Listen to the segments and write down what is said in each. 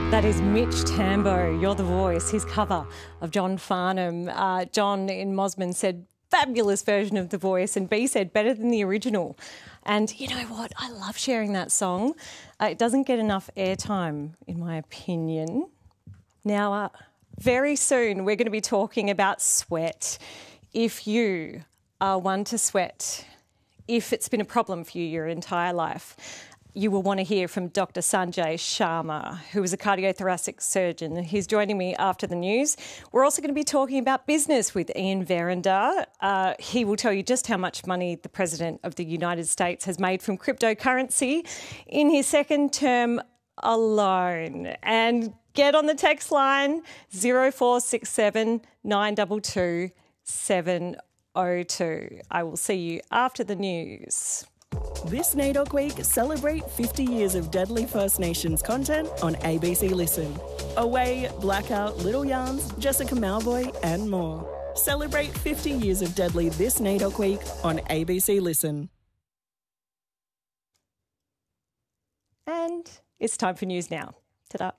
That is Mitch Tambo, You're the Voice, his cover of John Farnham. John in Mosman said, fabulous version of The Voice, and B said, better than the original. And you know what? I love sharing that song. It doesn't get enough airtime, in my opinion. Now, very soon we're going to be talking about sweat. If you are one to sweat, if it's been a problem for you your entire life, you will want to hear from Dr. Sanjay Sharma, who is a cardiothoracic surgeon. He's joining me after the news. We're also going to be talking about business with Ian Verender. He will tell you just how much money the President of the United States has made from cryptocurrency in his second term alone. And get on the text line 0467 922 702. I will see you after the news. This NAIDOC week, celebrate 50 years of Deadly First Nations content on ABC Listen. Away, Blackout, Little Yarns, Jessica Malvoy and more. Celebrate 50 years of Deadly this NAIDOC week on ABC Listen. And it's time for news now. Ta-da.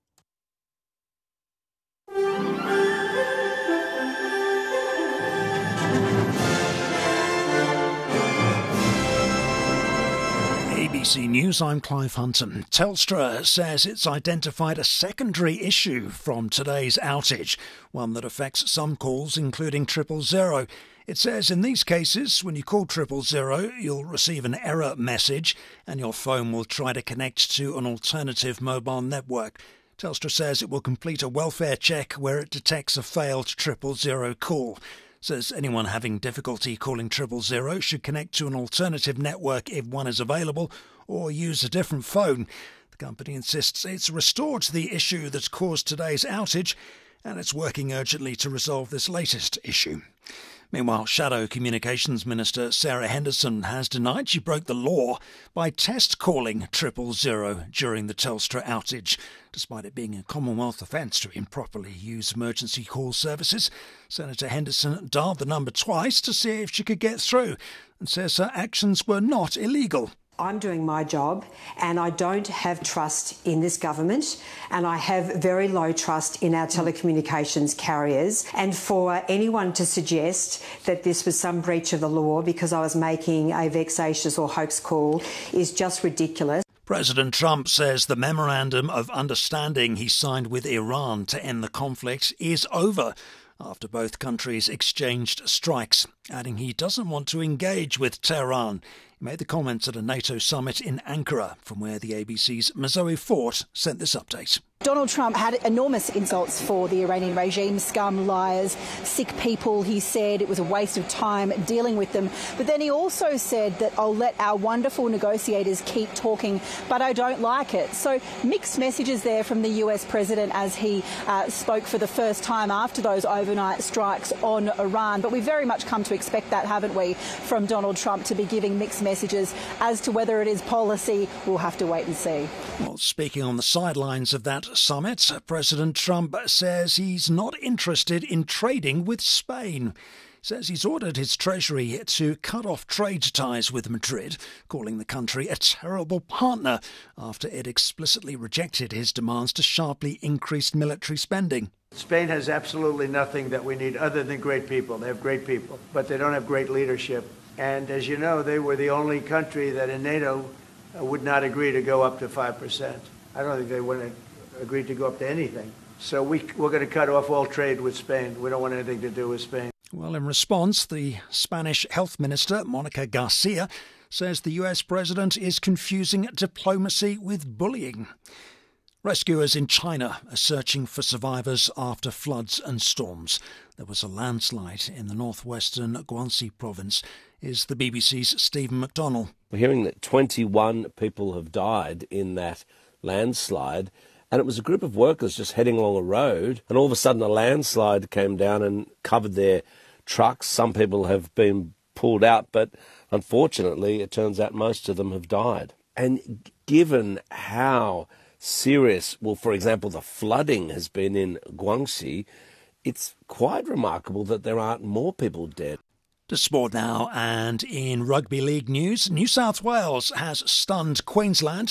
ABC News, I'm Clive Hunton. Telstra says it's identified a secondary issue from today's outage, one that affects some calls, including 000. It says in these cases, when you call 000, you'll receive an error message and your phone will try to connect to an alternative mobile network. Telstra says it will complete a welfare check where it detects a failed 000 call. Says anyone having difficulty calling 000 should connect to an alternative network if one is available or use a different phone. The company insists it's restored the issue that caused today's outage and it's working urgently to resolve this latest issue. Meanwhile, Shadow Communications Minister Sarah Henderson has denied she broke the law by test calling 000 during the Telstra outage. Despite it being a Commonwealth offence to improperly use emergency call services, Senator Henderson dialed the number twice to see if she could get through and says her actions were not illegal. I'm doing my job and I don't have trust in this government and I have very low trust in our telecommunications carriers. And for anyone to suggest that this was some breach of the law because I was making a vexatious or hoax call is just ridiculous. President Trump says the memorandum of understanding he signed with Iran to end the conflict is over after both countries exchanged strikes, adding he doesn't want to engage with Tehran. He made the comments at a NATO summit in Ankara, from where the ABC's Mazoe Fort sent this update. Donald Trump had enormous insults for the Iranian regime, scum, liars, sick people. He said it was a waste of time dealing with them. But then he also said that I'll let our wonderful negotiators keep talking, but I don't like it. So mixed messages there from the US president as he spoke for the first time after those overnight strikes on Iran. But we've very much come to expect that, haven't we, from Donald Trump to be giving mixed messages. As to whether it is policy, we'll have to wait and see. Well, speaking on the sidelines of that summit, President Trump says he's not interested in trading with Spain. He says he's ordered his Treasury to cut off trade ties with Madrid, calling the country a terrible partner after it explicitly rejected his demands to sharply increase military spending. Spain has absolutely nothing that we need other than great people. They have great people, but they don't have great leadership. And as you know, they were the only country that in NATO would not agree to go up to 5%. I don't think they would have agreed to go up to anything. So we're going to cut off all trade with Spain. We don't want anything to do with Spain. Well, in response, the Spanish Health Minister, Monica Garcia, says the US president is confusing diplomacy with bullying. Rescuers in China are searching for survivors after floods and storms. There was a landslide in the northwestern Guangxi province. Is the BBC's Stephen McDonnell. We're hearing that 21 people have died in that landslide, and it was a group of workers just heading along a road, and all of a sudden a landslide came down and covered their trucks. Some people have been pulled out, but unfortunately it turns out most of them have died. And given how serious, well, for example, the flooding has been in Guangxi, it's quite remarkable that there aren't more people dead. To sport now, and in rugby league news, New South Wales has stunned Queensland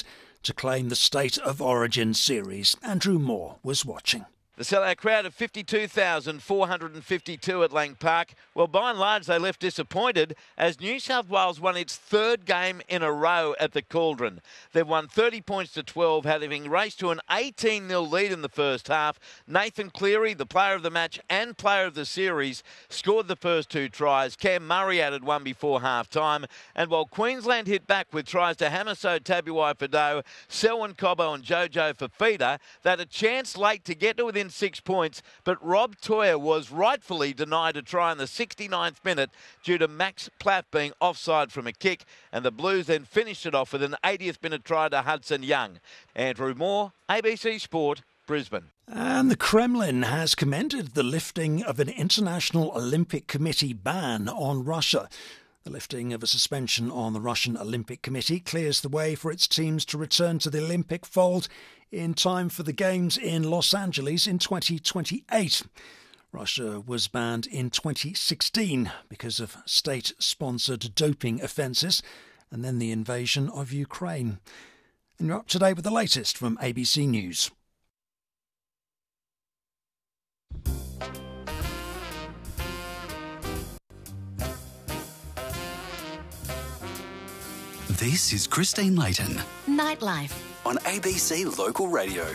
to claim the State of Origin series. Andrew Moore was watching. The sellout crowd of 52,452 at Lang Park. Well, by and large, they left disappointed as New South Wales won its third game in a row at the Cauldron. They've won 30 points to 12, having raced to an 18-0 lead in the first half. Nathan Cleary, the player of the match and player of the series, scored the first two tries. Cam Murray added one before half-time. And while Queensland hit back with tries to Hamiso Tabuai-Fidow, Selwyn Cobbo and Jojo Fafita, they had a chance late to get to within 6 points, but Rob Toyer was rightfully denied a try in the 69th minute due to Max Platt being offside from a kick, and the Blues then finished it off with an 80th minute try to Hudson Young. Andrew Moore, ABC Sport, Brisbane. And the Kremlin has commended the lifting of an International Olympic Committee ban on Russia. The lifting of a suspension on the Russian Olympic Committee clears the way for its teams to return to the Olympic fold in time for the Games in Los Angeles in 2028. Russia was banned in 2016 because of state-sponsored doping offences and then the invasion of Ukraine. And you're up to date with the latest from ABC News. This is Christine Layton. Nightlife. On ABC Local Radio.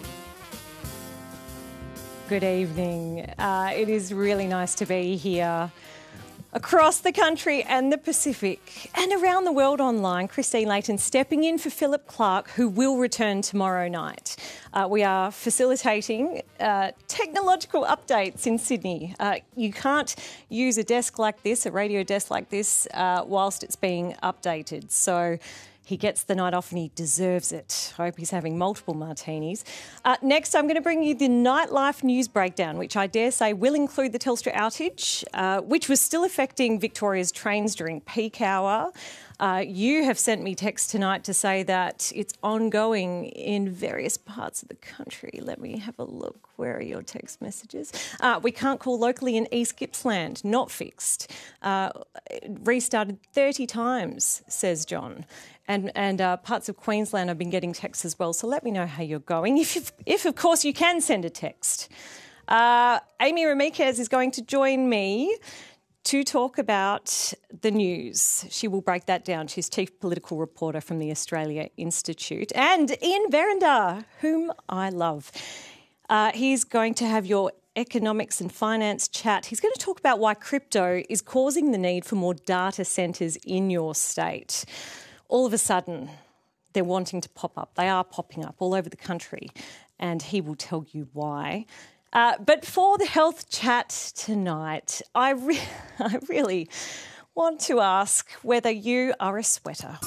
Good evening. It is really nice to be here across the country and the Pacific and around the world online. Christine Layton stepping in for Philip Clark, who will return tomorrow night. We are facilitating technological updates in Sydney. You can't use a desk like this, a radio desk like this, whilst it's being updated. So he gets the night off and he deserves it. I hope he's having multiple martinis. Next, I'm going to bring you the nightlife news breakdown, which I dare say will include the Telstra outage, which was still affecting Victoria's trains during peak hour. You have sent me text tonight to say that it's ongoing in various parts of the country. Let me have a look. Where are your text messages? We can't call locally in East Gippsland. Not fixed. Restarted 30 times, says John. And parts of Queensland have been getting texts as well. So let me know how you're going. If of course, you can send a text. Amy Ramirez is going to join me to talk about the news. She will break that down. She's Chief Political Reporter from the Australia Institute. And Ian Verender, whom I love. He's going to have your economics and finance chat. He's going to talk about why crypto is causing the need for more data centres in your state. All of a sudden, they're wanting to pop up. They are popping up all over the country, and he will tell you why. But for the health chat tonight, I really want to ask whether you are a sweater.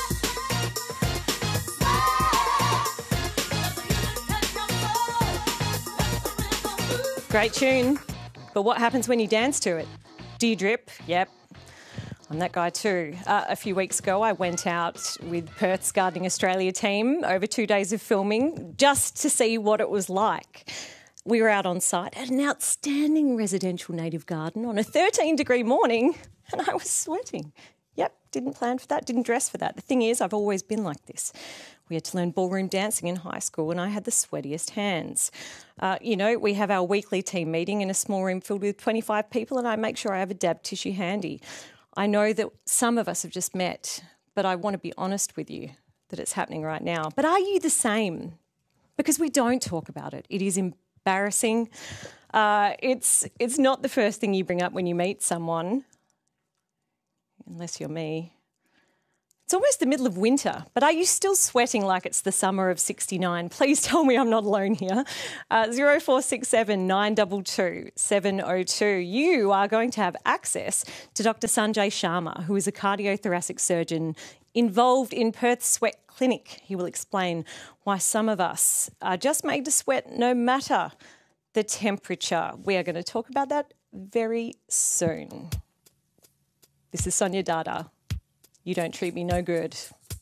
Great tune, but what happens when you dance to it? Do you drip? Yep. I'm that guy too. A few weeks ago, I went out with Perth's Gardening Australia team over 2 days of filming just to see what it was like. We were out on site at an outstanding residential native garden on a 13-degree morning and I was sweating. Yep, didn't plan for that, didn't dress for that. The thing is, I've always been like this. We had to learn ballroom dancing in high school and I had the sweatiest hands. We have our weekly team meeting in a small room filled with 25 people and I make sure I have a dab tissue handy. I know that some of us have just met, but I want to be honest with you that it's happening right now. But are you the same? Because we don't talk about it. It is embarrassing. It's not the first thing you bring up when you meet someone, unless you're me. It's almost the middle of winter, but are you still sweating like it's the summer of 69? Please tell me I'm not alone here. 0467 922 702. You are going to have access to Dr. Sanjay Sharma, who is a cardiothoracic surgeon involved in Perth's Sweat Clinic. He will explain why some of us are just made to sweat no matter the temperature. We are going to talk about that very soon. This is Sonia Dada. You don't treat me no good.